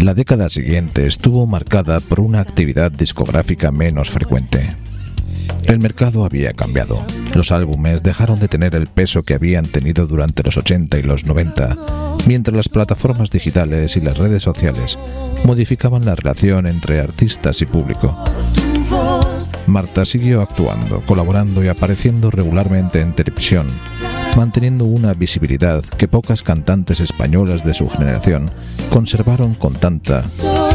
La década siguiente estuvo marcada por una actividad discográfica menos frecuente. El mercado había cambiado. Los álbumes dejaron de tener el peso que habían tenido durante los 80 y los 90, mientras las plataformas digitales y las redes sociales modificaban la relación entre artistas y público. Marta siguió actuando, colaborando y apareciendo regularmente en televisión, manteniendo una visibilidad que pocas cantantes españolas de su generación conservaron con tanta